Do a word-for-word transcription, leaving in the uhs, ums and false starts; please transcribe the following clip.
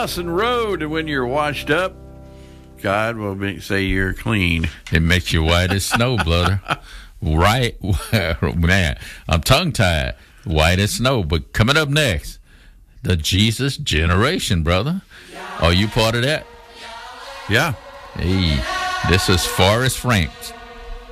Dawson Road, and when you're washed up, God will make, say you're clean. It makes you white as snow, brother. Right, man. I'm tongue-tied. White as snow. But coming up next, the Jesus generation, brother. Are you part of that? Yeah. Hey, this is Forrest Franks.